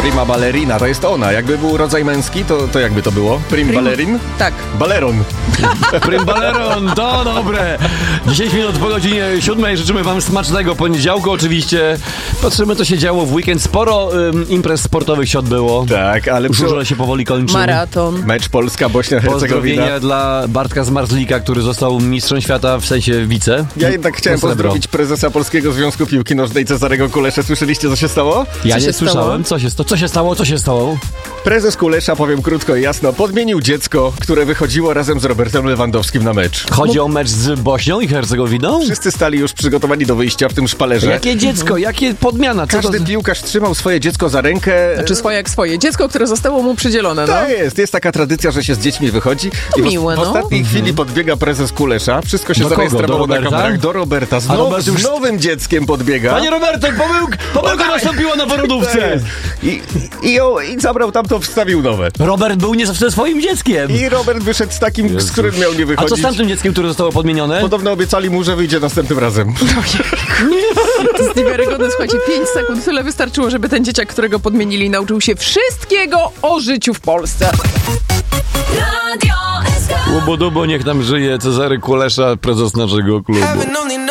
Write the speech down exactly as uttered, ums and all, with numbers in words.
Prima ballerina, to jest ona. Jakby był rodzaj męski, to, to jakby to było? Prim, Prim ballerin? Tak. Baleron. Prim balleron, to dobre. dziesięć minut po godzinie siódmej. Życzymy wam smacznego poniedziałku oczywiście. Patrzymy, co się działo w weekend. Sporo ym, imprez sportowych się odbyło. Tak, ale... Żurze się powoli kończy. Maraton. Mecz Polska-Bośnia-Hercegowina. Pozdrowienia dla Bartka Zmarzlika, który został mistrzem świata, w sensie wice. Ja jednak chciałem pozdrowić prezesa Polskiego Związku Piłki Nożnej Cezarego Kuleszę. Słyszeliście, co się stało? Ja Co nie się słyszałem. Co się, sto- co się stało? Co się stało? Prezes Kulesza, powiem krótko i jasno, podmienił dziecko, które wychodziło razem z Robertem Lewandowskim na mecz. Chodzi o mecz z Bośnią i Hercegowiną? Wszyscy stali już przygotowani do wyjścia w tym szpalerze. Jakie dziecko? Jakie podmiana? Co Każdy to... piłkarz trzymał swoje dziecko za rękę. Znaczy swoje jak swoje. Dziecko, które zostało mu przydzielone, no. To jest, jest taka tradycja, że się z dziećmi wychodzi. To I w, miłe, w no. ostatniej Mhm. chwili podbiega prezes Kulesza. Wszystko się Do kogo? zarejestrowało Do na Roberta? kamerach. Do Roberta. Z, A now, Robert już- z nowym dzieckiem podbiega. Panie Roberto, pomyłka, pomyłka nastąpiła na To porodówce. jest. I, i, o, I zabrał tamto, wstawił nowe. Robert był nie ze swoim dzieckiem. I Robert wyszedł z takim, z Jezus. którym miał nie A wychodzić. co z tamtym dzieckiem, które zostało podmienione? Podobno obiecali mu, że wyjdzie następnym razem. To jest niewiarygodne, słuchajcie, pięć sekund, tyle wystarczyło, żeby ten dzieciak, którego podmienili, nauczył się wszystkiego o życiu w Polsce. Radio S K. Łubo dubo, niech nam żyje Cezary Kulesza, prezes naszego klubu.